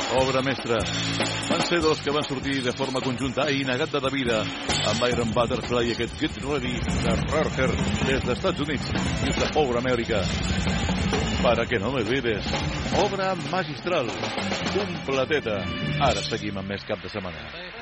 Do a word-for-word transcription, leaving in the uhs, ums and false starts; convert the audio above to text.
obra mestra. Van ser dos que van sortir de forma conjunta i negat de vida amb Iron Butterfly i aquest Get Ready de Rarher des dels Estats Units i de Power America. Para que no me olvides, obra magistral, completeta. Ara seguim amb més cap de setmana.